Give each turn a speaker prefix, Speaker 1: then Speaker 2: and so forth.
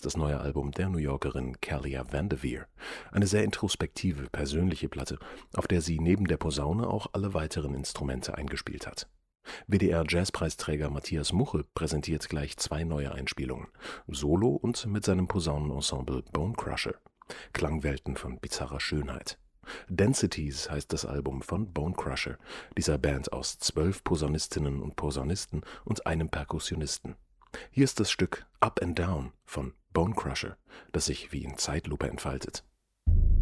Speaker 1: ist das neue Album der New Yorkerin Kalia Vanderveer. Eine sehr introspektive, persönliche Platte, auf der sie neben der Posaune auch alle weiteren Instrumente eingespielt hat. WDR-Jazzpreisträger Matthias Muche präsentiert gleich 2 neue Einspielungen, solo und mit seinem Posaunenensemble Bone Crusher. Klangwelten von bizarrer Schönheit. Densities heißt das Album von Bone Crusher, dieser Band aus 12 Posaunistinnen und Posaunisten und einem Perkussionisten. Hier ist das Stück Up and Down von Bone Crusher, das sich wie in Zeitlupe entfaltet.